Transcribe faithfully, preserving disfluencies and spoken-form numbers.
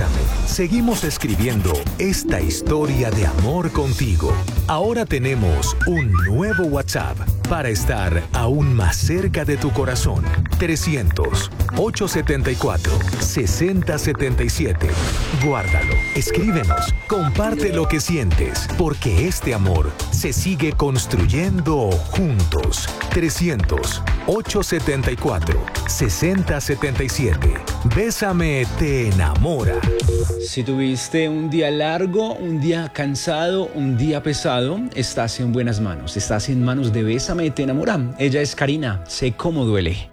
Bésame, seguimos escribiendo esta historia de amor contigo. Ahora tenemos un nuevo WhatsApp para estar aún más cerca de tu corazón. trescientos, ochocientos setenta y cuatro, sesenta setenta y siete. Guárdalo, escríbenos, comparte lo que sientes, porque este amor se sigue construyendo juntos. trescientos, ochocientos setenta y cuatro, sesenta setenta y siete. Bésame te enamora. Si tuviste un día largo, un día cansado, un día pesado, estás en buenas manos. Estás en manos de Bésame te enamora. Ella es Karina. Sé cómo duele.